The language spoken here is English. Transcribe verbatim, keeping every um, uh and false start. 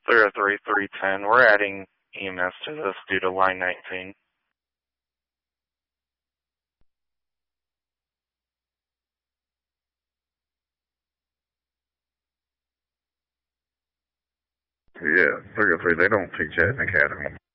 three oh three, three ten. We're adding E M S to this due to line nineteen. Yeah, three oh three, they don't teach that in the academy.